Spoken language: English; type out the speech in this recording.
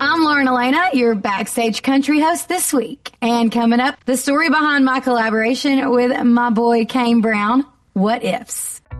I'm Lauren Elena, your Backstage Country host this week. And coming up, the story behind my collaboration with my boy Kane Brown, What Ifs.